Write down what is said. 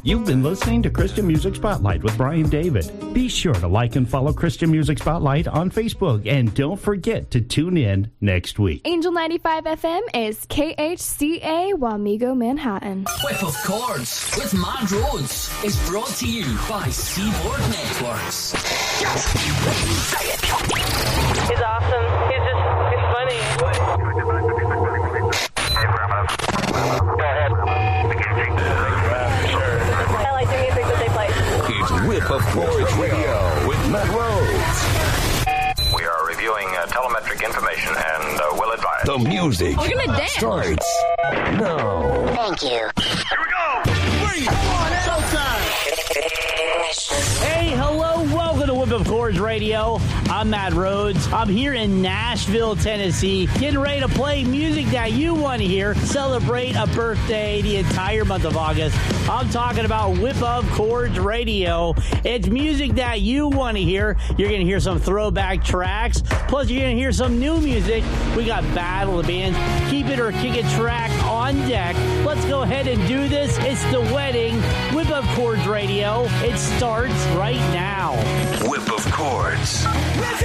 You've been listening to Christian Music Spotlight with Brian David. Be sure to like and follow Christian Music Spotlight on Facebook, and don't forget to tune in next week. Angel 95 FM is KHCA Wamego, Manhattan. Whip of Chords with Mad Roads is brought to you by Seaboard Networks. He's awesome. He's funny. I like the music that they play. It's Whip of Chords Radio with Matt Rhodes. We are reviewing telemetric information and will advise. The music We're gonna dance. starts now. Thank you. Here we go! Bring it on, showtime! Hey, hello, welcome to Whip of Chords Radio. I'm Matt Rhodes. I'm here in Nashville, Tennessee, getting ready to play music that you want to hear, celebrate a birthday the entire month of August. I'm talking about Whip of Chords Radio. It's music that you want to hear. You're going to hear some throwback tracks, plus you're going to hear some new music. We got Battle of the Bands, Keep It or Kick It track on deck. Let's go ahead and do this. It's The Wedding, Whip of Chords Radio. It starts right now. Whip of Chords.